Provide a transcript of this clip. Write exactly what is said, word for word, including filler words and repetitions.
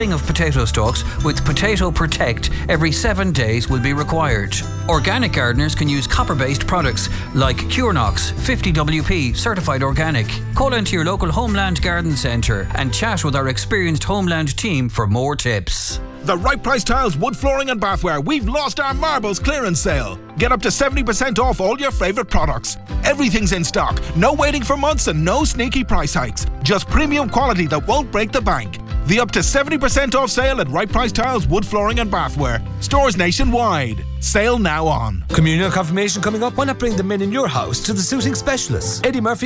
of potato stalks with Potato Protect every seven days will be required. Organic gardeners can use copper-based products like Curenox fifty W P certified organic. Call into your local Homeland Garden Centre and chat with our experienced Homeland team for more tips. The Right Price Tiles wood flooring and bathware. We've lost our marbles clearance sale. Get up to seventy percent off all your favourite products. Everything's in stock. No waiting for months and no sneaky price hikes. Just premium quality that won't break the bank. The up to seventy percent off sale at Right Price Tiles wood flooring and bathware. Stores nationwide. Sale now on. Communal confirmation coming up. Why not bring the men in your house to the suiting specialists? Eddie Murphy